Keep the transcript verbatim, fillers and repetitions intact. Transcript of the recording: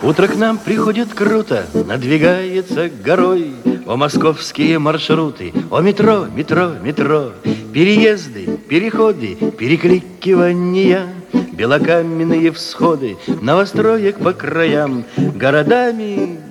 Утро к нам приходит круто, надвигается горой. О, московские маршруты, о, метро, метро, метро, переезды, переходы, перекликивания, белокаменные всходы новостроек по краям, городами